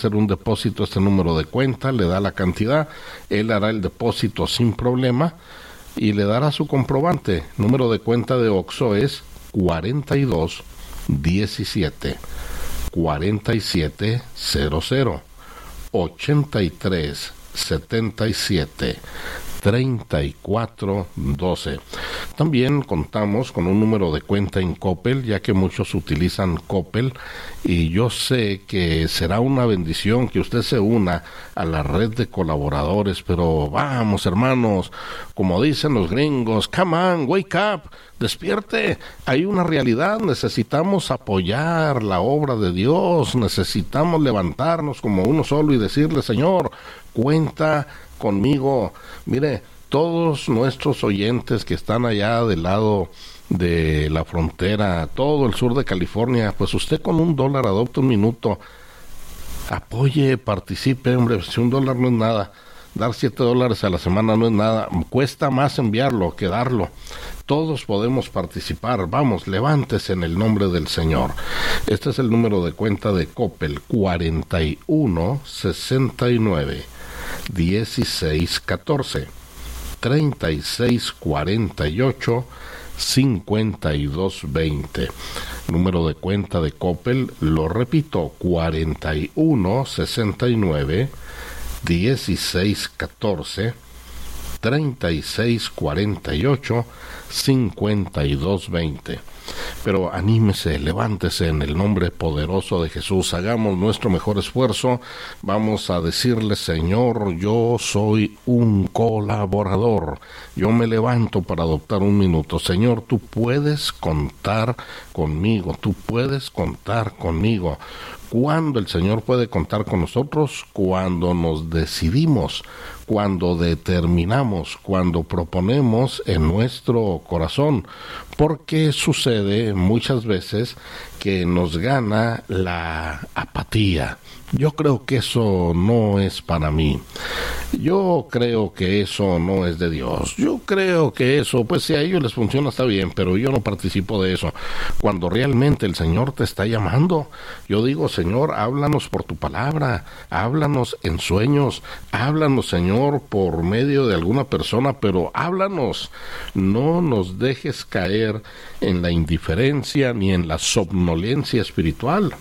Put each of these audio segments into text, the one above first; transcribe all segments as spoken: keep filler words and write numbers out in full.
hacer un depósito a este número de cuenta, le da la cantidad, él hará el depósito sin problema y le dará su comprobante. Número de cuenta de Oxxo es cuarenta y dos diecisiete cuarenta y siete cero cero ochenta y tres setenta y siete treinta y cuatro doce. También contamos con un número de cuenta en Coppel, ya que muchos utilizan Coppel, y yo sé que será una bendición que usted se una a la red de colaboradores, pero vamos, hermanos, como dicen los gringos, come on, wake up, despierte, hay una realidad, necesitamos apoyar la obra de Dios, necesitamos levantarnos como uno solo y decirle, Señor, cuenta conmigo. Mire, todos nuestros oyentes que están allá del lado de la frontera, todo el sur de California, pues usted con un dólar adopta un minuto, apoye, participe, hombre, si un dólar no es nada, dar siete dólares a la semana no es nada, cuesta más enviarlo que darlo. Todos podemos participar, vamos, levántese en el nombre del Señor. Este es el número de cuenta de Coppel, cuarenta y uno sesenta y nueve dieciséis catorce treinta y seis cuarenta y ocho cincuenta y dos veinte. Número de cuenta de Coppel, lo repito, cuarenta y uno sesenta y nueve dieciséis catorce treinta y seis cuarenta y ocho cincuenta y dos veinte. Pero anímese, levántese en el nombre poderoso de Jesús, hagamos nuestro mejor esfuerzo, vamos a decirle, Señor, yo soy un colaborador, yo me levanto para adoptar un minuto, Señor, tú puedes contar conmigo, tú puedes contar conmigo. ¿Cuándo el Señor puede contar con nosotros? Cuando nos decidimos, cuando determinamos, cuando proponemos en nuestro corazón, porque sucede muchas veces que nos gana la apatía. Yo creo que eso no es para mí. Yo creo que eso no es de Dios. Yo creo que eso, pues si a ellos les funciona está bien, pero yo no participo de eso. Cuando realmente el Señor te está llamando, yo digo, Señor, háblanos por tu palabra, háblanos en sueños, háblanos, Señor, por medio de alguna persona, pero háblanos. No nos dejes caer en la indiferencia ni en la somnolencia espiritual.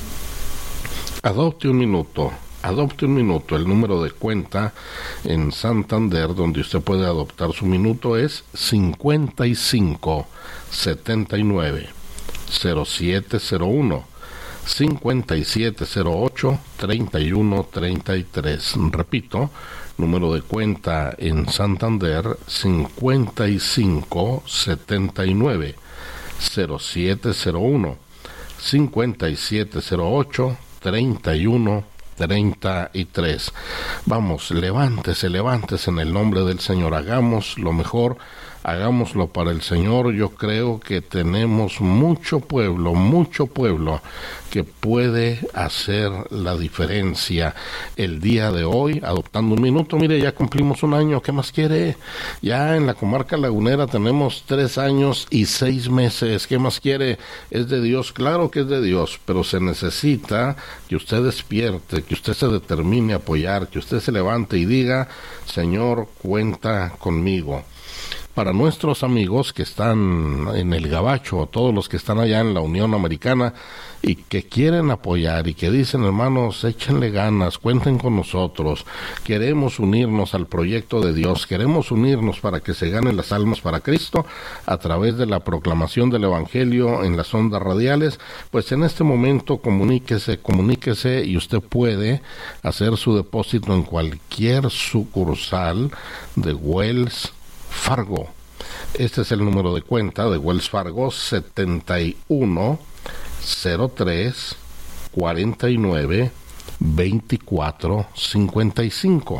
Adopte un minuto, adopte un minuto. El número de cuenta en Santander donde usted puede adoptar su minuto es cincuenta y cinco setenta y nueve cero siete cero uno cincuenta y siete cero ocho treinta y uno treinta y tres. Repito, número de cuenta en Santander cincuenta y cinco setenta y nueve cero siete cero uno cincuenta y siete cero ocho treinta y uno treinta y tres. Vamos, levántese, levántese en el nombre del Señor, hagamos lo mejor, hagámoslo para el Señor. Yo creo que tenemos mucho pueblo, mucho pueblo que puede hacer la diferencia el día de hoy, adoptando un minuto. Mire, ya cumplimos un año, ¿qué más quiere? Ya en la comarca lagunera tenemos tres años y seis meses, ¿qué más quiere? Es de Dios, claro que es de Dios, pero se necesita que usted despierte, que usted se determine a apoyar, que usted se levante y diga, Señor, cuenta conmigo. Para nuestros amigos que están en el Gabacho, todos los que están allá en la Unión Americana y que quieren apoyar y que dicen, hermanos, échenle ganas, cuenten con nosotros, queremos unirnos al proyecto de Dios, queremos unirnos para que se ganen las almas para Cristo a través de la proclamación del Evangelio en las ondas radiales, pues en este momento comuníquese, comuníquese y usted puede hacer su depósito en cualquier sucursal de Wells Fargo. Este es el número de cuenta de Wells Fargo, setenta y uno cero tres cuarenta y nueve veinticuatro cincuenta y cinco.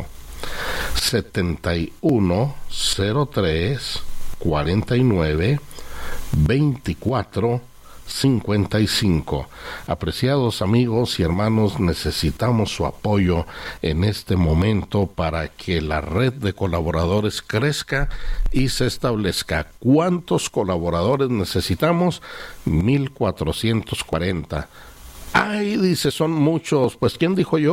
setenta y uno cero tres cuarenta y nueve veinticuatro cincuenta y cinco. Apreciados amigos y hermanos, necesitamos su apoyo en este momento para que la red de colaboradores crezca y se establezca. ¿Cuántos colaboradores necesitamos? mil cuatrocientos cuarenta. Ay, dice, son muchos. Pues, ¿quién dijo yo?